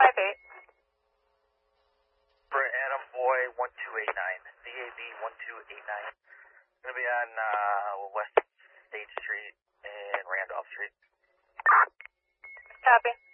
258. For Adam Boy 1289, DAB 1289. Going to be on West State Street and Randolph Street. Copy.